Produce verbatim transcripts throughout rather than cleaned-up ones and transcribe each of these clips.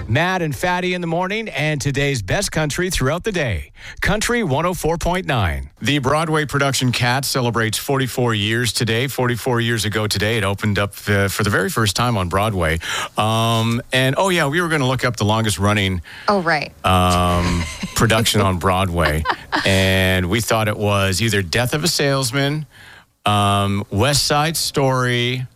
Matt and Fatty in the morning, and today's best country throughout the day. Country one oh four point nine. The Broadway production Cats celebrates forty-four years today. forty-four years ago today, it opened up uh, for the very first time on Broadway. Um, and, oh, yeah, we were going to look up the longest running oh, right. um, production on Broadway. And we thought it was either Death of a Salesman, um, West Side Story...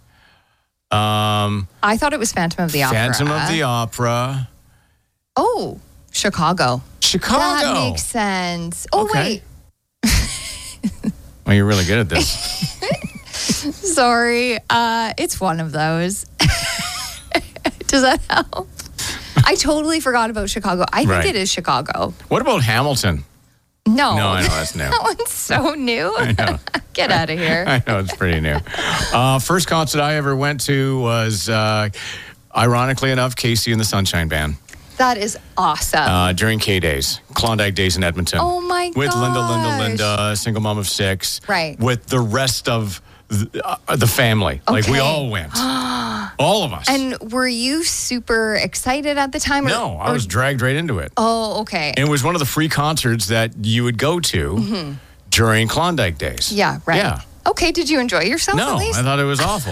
Um, I thought it was Phantom of the Opera. Phantom of the Opera. Oh, Chicago. Chicago. That makes sense. Oh, Okay. wait. Well, you're really good at this. Sorry. Uh, it's one of those. Does that help? I totally forgot about Chicago. I think Right. it is Chicago. What about Hamilton? No. No, I know, that's new. That one's so new. I know. Get out of here. I know, it's pretty new. Uh, first concert I ever went to was, uh, ironically enough, Casey and the Sunshine Band. That is awesome. Uh, during K-Days, Klondike Days in Edmonton. Oh, my With Linda, Linda, gosh. Linda, single mom of six. Right. With the rest of the, uh, the family. Like, we Okay. all went. All of us. And were you super excited at the time? Or, no, I or- was dragged right into it. Oh, okay. It was one of the free concerts that you would go to Mm-hmm. during Klondike Days. Yeah, right. Yeah. Okay, did you enjoy yourself No, at least? I thought it was awful.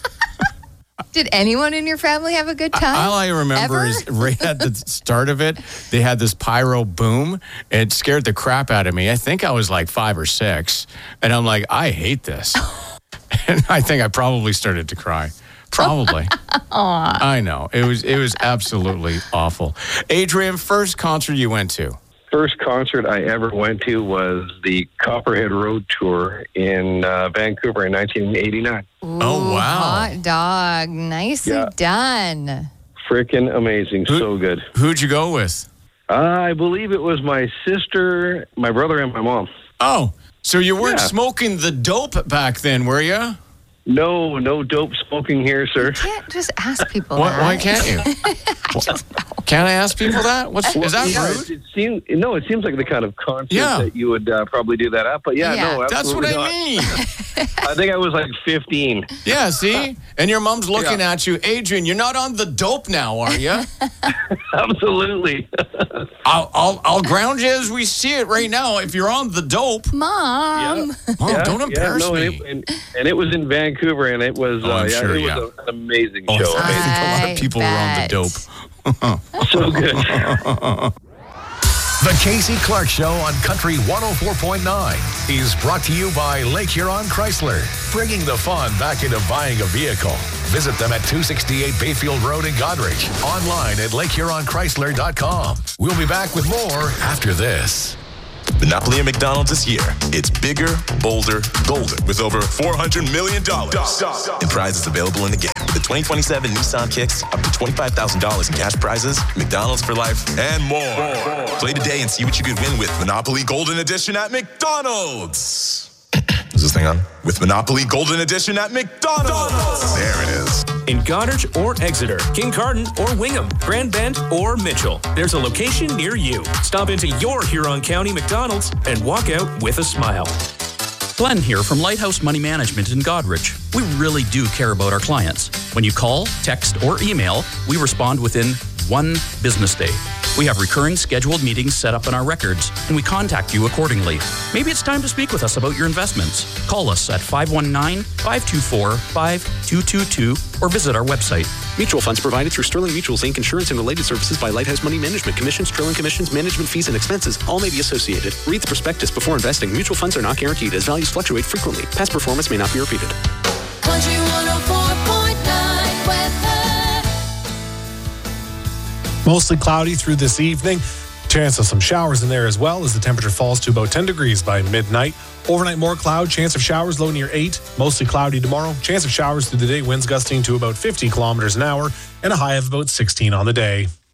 Did anyone in your family have a good time? All I remember Ever? is right at the start of it, they had this pyro boom. It scared the crap out of me. I think I was like five or six. And I'm like, I hate this. And I think I probably started to cry. Probably. I know. It was it was absolutely awful. Adrian, first concert you went to? First concert I ever went to was the Copperhead Road Tour in uh, Vancouver in nineteen eighty-nine. Oh, wow. Hot dog. Nicely Yeah. done. Frickin' amazing. Who- So good. Who'd you go with? Uh, I believe it was my sister, my brother, and my mom. Oh, so you weren't Yeah. smoking the dope back then, were you? No, no dope smoking here, sir. Can't just ask people Why, that. why can't you? Can't I ask people that? What's is that Yeah, rude? it, it seems no. It seems like the kind of concert Yeah. that you would uh, probably do that at. But yeah, Yeah. no, That's what absolutely I not. mean. I think I was like fifteen. Yeah, see? And your mom's looking Yeah. at you. Adrian, you're not on the dope now, are you? Absolutely. I'll, I'll I'll ground you as we see it right now if you're on the dope. Mom. Mom, Yeah, don't embarrass yeah, no, me. And it, and, and it was in Vancouver, and it was Oh, uh, I'm yeah, sure, it was yeah. a, an amazing Oh, show. I Amazing. think a lot I of people were on the bet. dope. So good. The Casey Clark Show on Country one oh four point nine is brought to you by Lake Huron Chrysler, bringing the fun back into buying a vehicle. Visit them at two sixty-eight Bayfield Road in Goderich, online at lake huron chrysler dot com. We'll be back with more after this. Monopoly at McDonald's this year. It's bigger, bolder, golder with over four hundred million dollars in prizes available in the game. With the twenty twenty-seven Nissan Kicks, up to twenty-five thousand dollars in cash prizes, McDonald's for life, and more. Play today and see what you could win with Monopoly Golden Edition at McDonald's. Is this thing on? With Monopoly Golden Edition at McDonald's. There it is. In Goderich or Exeter, Kincardine or Wingham, Grand Bend or Mitchell, there's a location near you. Stop into your Huron County McDonald's and walk out with a smile. Glenn here from Lighthouse Money Management in Goderich. We really do care about our clients. When you call, text, or email, we respond within one business day. We have recurring scheduled meetings set up in our records, and we contact you accordingly. Maybe it's time to speak with us about your investments. Call us at five one nine, five two four, five two two two or visit our website. Mutual funds provided through Sterling Mutuals Incorporated. Insurance and related services by Lighthouse Money Management. Commissions, trailing commissions, management fees, and expenses all may be associated. Read the prospectus before investing. Mutual funds are not guaranteed as values fluctuate frequently. Past performance may not be repeated. Country one oh four point nine weather. Mostly cloudy through this evening. Chance of some showers in there as well as the temperature falls to about ten degrees by midnight. Overnight, more cloud, chance of showers low near eight. Mostly cloudy tomorrow. Chance of showers through the day, winds gusting to about fifty kilometers an hour, and a high of about sixteen on the day.